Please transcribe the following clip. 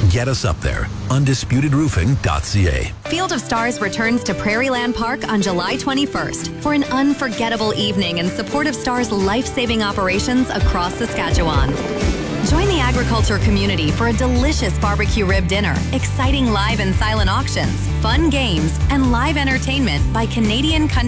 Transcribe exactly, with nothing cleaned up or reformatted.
Get us up there. undisputed roofing dot c a. Field of Stars returns to Prairieland Park on July twenty-first for an unforgettable evening in support of Stars life-saving operations across Saskatchewan. Join the agriculture community for a delicious barbecue rib dinner, exciting live and silent auctions, fun games, and live entertainment by Canadian country